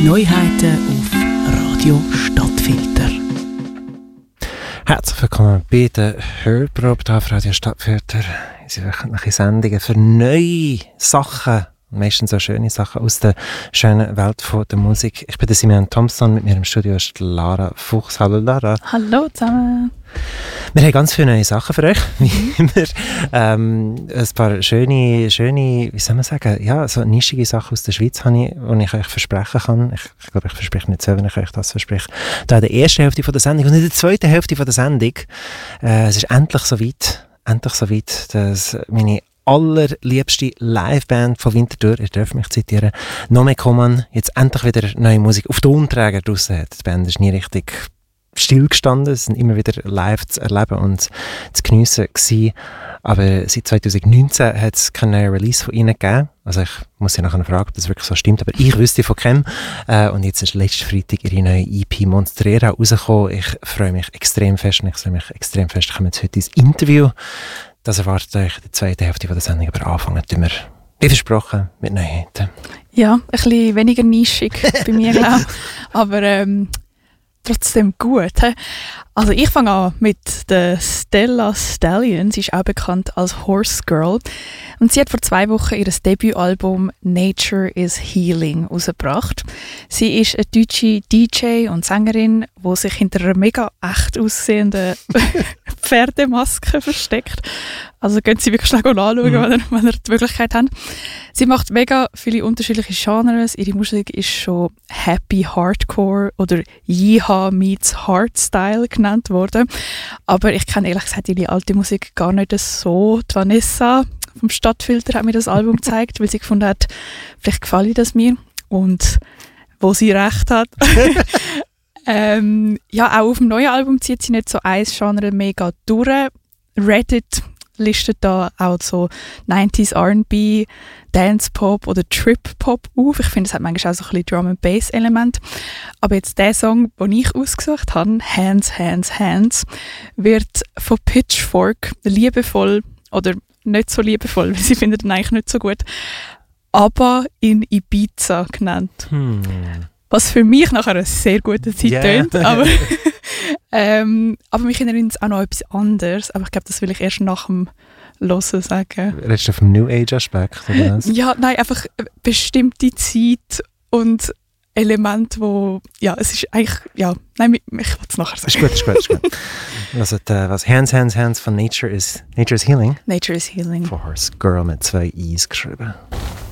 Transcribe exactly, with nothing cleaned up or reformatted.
Neuheiten auf Radio Stadtfilter. Herzlich willkommen bei der Hörprobe auf Radio Stadtfilter. Unsere wöchentliche Sendungen für neue Sachen, meistens so schöne Sachen aus der schönen Welt von der Musik. Ich bin der Simeon Thompson, mit mir im Studio ist Lara Fuchs. Hallo Lara. Hallo zusammen. Wir haben ganz viele neue Sachen für euch, wie immer. Ähm, ein paar schöne, schöne, wie soll man sagen, ja, so nischige Sachen aus der Schweiz habe ich, die ich euch versprechen kann. Ich, ich glaube, ich verspreche nicht so, wenn ich euch das verspreche. Da in der ersten Hälfte von der Sendung und in der zweiten Hälfte von der Sendung, äh, es ist endlich soweit, endlich soweit, dass meine allerliebste Liveband von Winterthur, ihr dürft mich zitieren, Nome Kommen, jetzt endlich wieder neue Musik auf Tonträger draussen hat. Die Band ist nie richtig stillgestanden, es sind immer wieder live zu erleben und zu geniessen gewesen. Aber seit zwanzig neunzehn hat es keinen neuen Release von ihnen gegeben. Also ich muss sie nachher fragen, ob das wirklich so stimmt, aber ich wüsste von keinem. Äh, und jetzt ist letzten Freitag ihre neue E P Monstrera rausgekommen. Ich freue mich extrem fest und ich freue mich extrem fest. Ich komme jetzt heute ins Interview. Das erwartet euch in der zweiten Hälfte der Sendung, aber anfangen tun wir, wie versprochen, mit Neuheiten. Ja, ein bisschen weniger nischig bei mir, glaube ich. Aber ähm, trotzdem gut. He? Also ich fange an mit der Stella Stallion. Sie ist auch bekannt als Horse Girl. Und sie hat vor zwei Wochen ihr Debütalbum Nature is Healing rausgebracht. Sie ist eine deutsche D J und Sängerin, die sich hinter einer mega echt aussehenden Pferdemaske versteckt. Also könnt Sie wirklich schnell anschauen, mhm. wenn, ihr, wenn ihr die Möglichkeit habt. Sie macht mega viele unterschiedliche Genres. Ihre Musik ist schon Happy Hardcore oder Yeehaw meets Hardstyle genannt worden. Aber ich kenne ehrlich gesagt ihre alte Musik gar nicht so. Die Vanessa vom Stadtfilter hat mir das Album gezeigt, weil sie gefunden hat, vielleicht gefällt das mir. Und wo sie recht hat. ähm, ja, auch auf dem neuen Album zieht sie nicht so ein Genre mega durch. Reddit listet da auch so neunziger R and B, Dance Pop oder Trip Pop auf. Ich finde, es hat manchmal auch so ein bisschen Drum and Bass Element. Aber jetzt der Song, den ich ausgesucht habe, Hands, Hands, Hands, wird von Pitchfork liebevoll oder nicht so liebevoll, weil sie findet ihn eigentlich nicht so gut, aber in Ibiza genannt. Hmm. Was für mich nach einer sehr guten Zeit yeah. tönt. Aber, ähm, aber mich erinnert es auch noch etwas anderes. Aber ich glaube, das will ich erst nach dem Hören sagen. Redest du vom New Age Aspekt? Oder was? Ja, nein, einfach bestimmte Zeit und Elemente, wo, ja, es ist eigentlich, ja, nein, ich will es nachher sagen. Ist gut, ist gut, ist gut. Also, äh, was Hands, Hands, Hands von Nature is, Nature is Healing? Nature is Healing. Von Horse Girl mit zwei I's geschrieben.